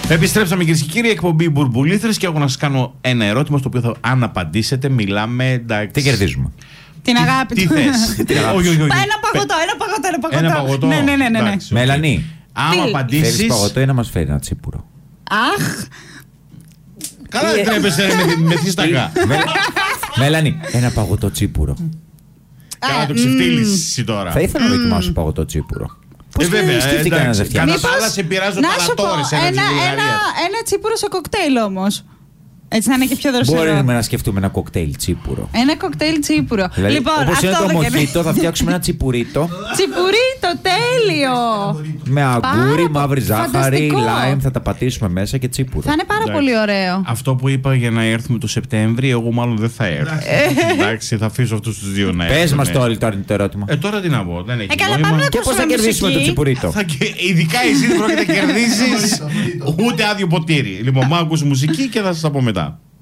Επιστρέψαμε κυρίες και κύριοι, εκπομπή Μπουρμπουλήθρες και έχω να σας κάνω ένα ερώτημα στο οποίο αν απαντήσετε μιλάμε εντάξει. Τι κερδίζουμε? Την αγάπη Τι του. θες? Όχι. Ένα παγωτό. Ναι. Μελανή, Άμα Τι? θέλεις απαντήσεις. παγωτό ή να μας φέρει ένα τσίπουρο? Αχ. Καλά δεν τρέπεσαι με θύστακα. Μελανή, ένα παγωτό τσίπουρο. Καλά το ξεφτύλεις εσύ τώρα. Θα ήθελα να δοκιμάσω παγωτό τσίπουρο. Πώς βέβαια, σκέφτηκα να δεν φτιάξει? Κατά τα άλλα σε πειράζω Να σου πω, παλατόρες ένα τσίπουρο σε κοκτέιλ όμως. Έτσι να είναι και πιο δροσερό. Μπορούμε να σκεφτούμε ένα κοκτέιλ τσίπουρο. Ένα κοκτέιλ τσίπουρο. Δηλαδή, Λοιπόν, όπως είναι αυτό το το μοχίτο, θα φτιάξουμε ένα τσιπουρίτο Τσιπουρίτο, τέλειο! με αγκούρι, μαύρη ζάχαρη, φανταστικό. λάιμ, θα τα πατήσουμε μέσα και τσίπουρο. Θα είναι πάρα Εντάξει. πολύ ωραίο. Αυτό που είπα για να έρθουμε το Σεπτέμβρη, εγώ μάλλον δεν θα έρθω. Εντάξει, θα αφήσω αυτούς τους δύο να έρθουν. Πες μας τώρα το ερώτημα. Τώρα τι να πω, δεν έχει Καλά, νόημα. πάμε να Και πώς θα ακούσουμε κερδίσουμε το μουσική. τσιπουρίτο? Ειδικά εσύ δεν πρόκειται να κερδίσεις ούτε άδειο ποτήρι. Λοιπόν, μ' άκουσε μουσική και θα σας τα πω μετά.